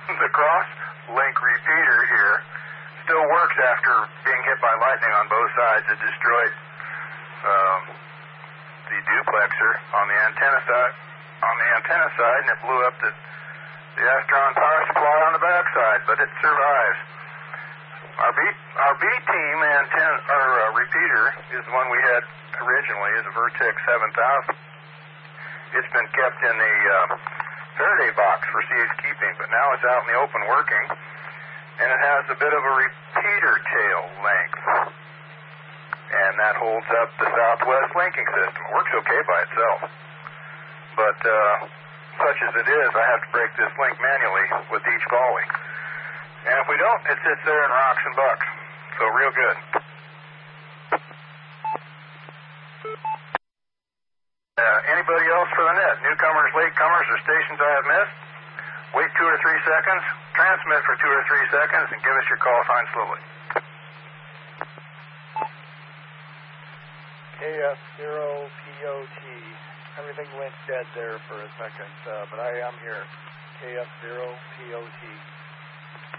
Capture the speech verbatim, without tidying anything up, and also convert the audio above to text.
The cross link repeater here still works after being hit by lightning on both sides. It destroyed um, the duplexer on the antenna side, on the antenna side, and it blew up the, the Astron power supply on the back side, but it survives. Our B our B team antenna or uh, repeater is the one we had originally, is a Vertex seven thousand. It's been kept in the uh, Faraday box for safekeeping, but now it's out in the open working, and it has a bit of a repeater tail length, and that holds up the Southwest linking system. It works okay by itself, but uh, such as it is, I have to break this link manually with each calling, and if we don't, it sits there and rocks and bucks, so real good. Uh, anybody else for the net? Newcomers, latecomers, or stations I have missed? Wait two or three seconds, transmit for two or three seconds, and give us your call sign slowly. K F zero P O T. Everything went dead there for a second, uh, but I am here. K F zero P O T.